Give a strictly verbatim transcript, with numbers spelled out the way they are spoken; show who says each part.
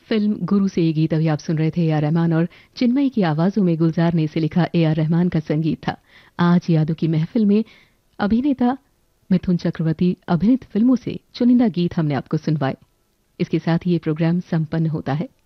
Speaker 1: Film गुरु से ये गीत अभी आप सुन रहे थे ए आर रहमान और चिन्मयी की आवाजों में गुलजार ने इसे लिखा ए आर रहमान का संगीत था। आज यादों की महफिल में अभिनेता मिथुन चक्रवर्ती अभिनीत फिल्मों से चुनिंदा गीत हमने आपको सुनवाए। इसके साथ ही ये प्रोग्राम संपन्न होता है।